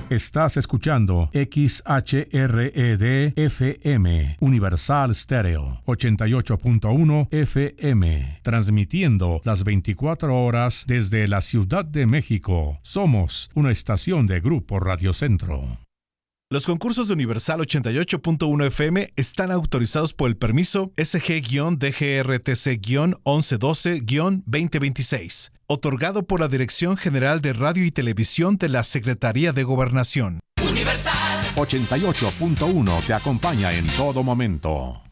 Estás escuchando XHRED-FM, Universal Stereo, 88.1 FM, transmitiendo las 24 horas desde la Ciudad de México. Somos una estación de Grupo Radio Centro. Los concursos de Universal 88.1 FM están autorizados por el permiso SG-DGRTC-1112-2026, otorgado por la Dirección General de Radio y Televisión de la Secretaría de Gobernación. Universal 88.1 te acompaña en todo momento.